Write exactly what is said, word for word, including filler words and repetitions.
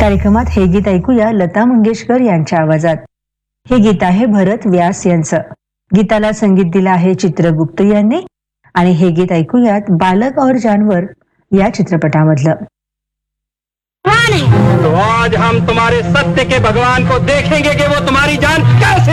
कार्यक्रमात हे गीत ऐकूया लता मंगेशकर यांच्या आवाजात. हे गीत आहे भरत व्यास यांचं. गीताला संगीत दिलं आहे चित्रगुप्त यांनी आणि हे गीत ऐकूयात बालक और जानवर या चित्रपटामधलं. तो आज हम तुम्हारे सत्य के भगवान को देखेंगे कि वो तुम्हारी जान कैसे